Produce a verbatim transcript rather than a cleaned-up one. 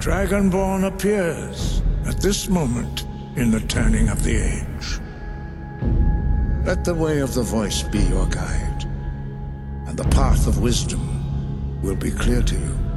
Dragonborn appears at this moment in the turning of the age. Let the way of the voice be your guide, and the path of wisdom will be clear to you.